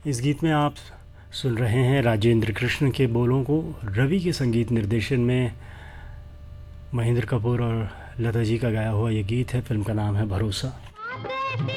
इस गीत में आप सुन रहे हैं राजेंद्र कृष्ण के बोलों को। रवि के संगीत निर्देशन में महेंद्र कपूर और लता जी का गाया हुआ ये गीत है। फिल्म का नाम है भरोसा।